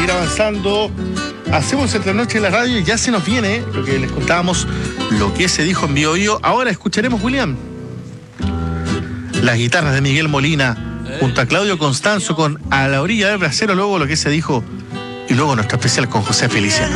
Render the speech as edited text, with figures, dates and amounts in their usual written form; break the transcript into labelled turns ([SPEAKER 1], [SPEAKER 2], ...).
[SPEAKER 1] seguir avanzando. Hacemos entre noche en la radio y ya se nos viene lo que les contábamos, lo que se dijo en Bio Bio. Ahora escucharemos, William, las guitarras de Miguel Molina junto a Claudio Constanzo con A la orilla del brasero, luego lo que se dijo y luego nuestro especial con José Feliciano.